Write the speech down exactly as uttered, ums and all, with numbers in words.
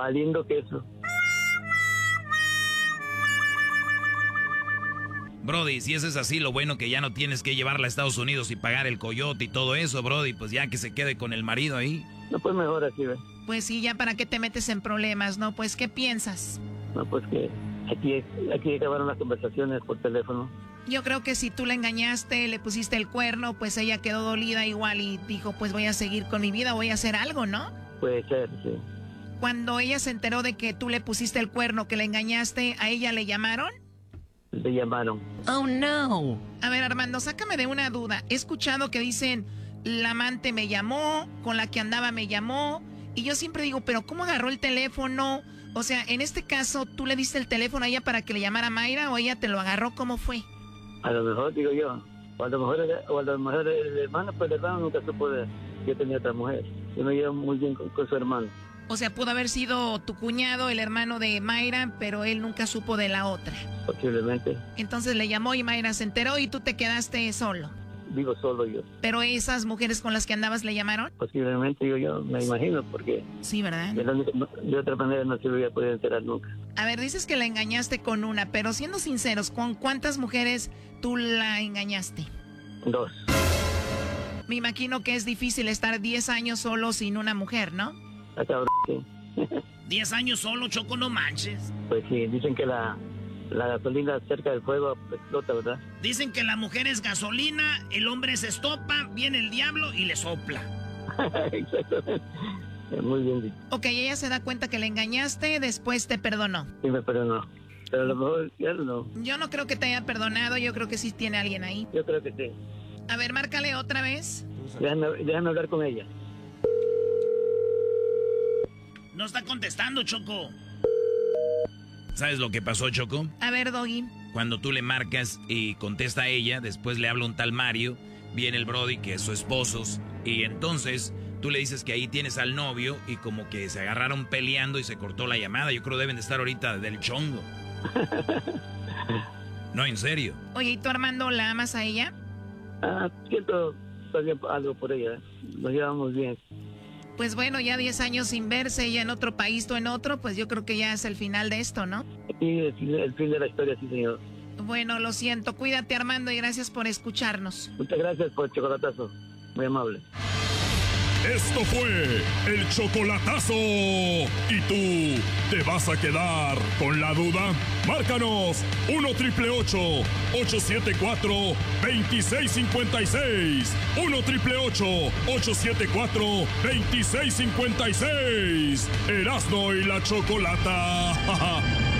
valiendo queso. Brody, si eso es así, lo bueno que ya no tienes que llevarla a Estados Unidos y pagar el coyote y todo eso, Brody, pues ya que se quede con el marido ahí. No, pues mejor así, ¿ves? Pues sí, ya para qué te metes en problemas, ¿no? Pues, ¿qué piensas? No, pues que aquí, aquí acabaron las conversaciones por teléfono. Yo creo que si tú la engañaste, le pusiste el cuerno, pues ella quedó dolida igual y dijo, pues voy a seguir con mi vida, voy a hacer algo, ¿no? Puede ser, sí. Cuando ella se enteró de que tú le pusiste el cuerno, que la engañaste, ¿a ella le llamaron? Le llamaron. Oh, no. A ver, Armando, sácame de una duda. He escuchado que dicen, la amante me llamó, con la que andaba me llamó, y yo siempre digo, pero ¿cómo agarró el teléfono? O sea, en este caso, ¿tú le diste el teléfono a ella para que le llamara a Mayra o ella te lo agarró? ¿Cómo fue? A lo mejor, digo yo, o a lo mejor, o a lo mejor el hermano, pues el hermano nunca supo de que tenía otra mujer. Yo me llevo muy bien con, con su hermano. O sea, pudo haber sido tu cuñado, el hermano de Mayra, pero él nunca supo de la otra. Posiblemente. Entonces le llamó y Mayra se enteró y tú te quedaste solo. Vivo solo yo. ¿Pero esas mujeres con las que andabas le llamaron? Posiblemente, digo yo, me imagino, porque... Sí, ¿verdad? De, la, de otra manera no se hubiera podido enterar nunca. A ver, dices que la engañaste con una, pero siendo sinceros, ¿con cuántas mujeres tú la engañaste? Dos. Me imagino que es difícil estar diez años solo sin una mujer, ¿no? Ah, cabrón, sí. diez años solo, Choco, no manches. Pues sí, dicen que la, la gasolina cerca del fuego explota, ¿verdad? Dicen que la mujer es gasolina, el hombre se estopa, viene el diablo y le sopla. Exactamente. Muy bien dicho. Ok, ella se da cuenta que le engañaste, después te perdonó. Sí, me perdonó. Pero a lo mejor ya no. Yo no creo que te haya perdonado, yo creo que sí tiene alguien ahí. Yo creo que sí. A ver, márcale otra vez. Déjame, déjame hablar con ella. No está contestando, Choco. ¿Sabes lo que pasó, Choco? A ver, Doggy. Cuando tú le marcas y contesta a ella, después le habla un tal Mario, viene el Brody, que es su esposo, y entonces tú le dices que ahí tienes al novio y como que se agarraron peleando y se cortó la llamada. Yo creo deben de estar ahorita del chongo. No, en serio. Oye, ¿y tú, Armando, la amas a ella? Ah, siento todavía algo por ella. Nos llevamos bien. Pues bueno, ya diez años sin verse, ella en otro país, tú en otro, pues yo creo que ya es el final de esto, ¿no? Sí, el fin, el fin de la historia, sí, señor. Bueno, lo siento. Cuídate, Armando, y gracias por escucharnos. Muchas gracias por el chocolatazo. Muy amable. Esto fue el chocolatazo. ¿Y tú te vas a quedar con la duda? Márcanos uno triple ocho, ocho siete cuatro, dos seis cinco seis. uno triple ocho, ocho siete cuatro, dos seis cinco seis. Erasmo y la Chocolata.